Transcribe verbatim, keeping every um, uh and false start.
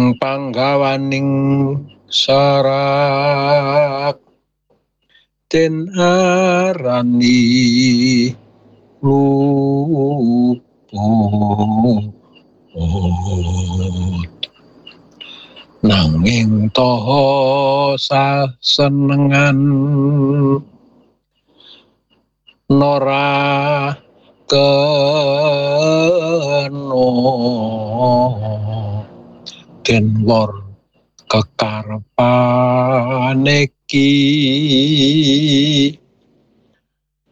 panggawaning sarak den arani luput nanging toho sasenengan nora keno den lor kekarepane ki